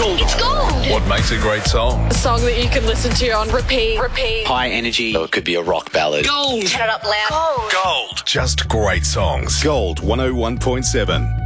Gold. It's gold. What makes a great song? A song that you can listen to on repeat. High energy. So it could be a rock ballad. Gold. Turn it up loud. Gold. Gold. Just great songs. Gold 101.7.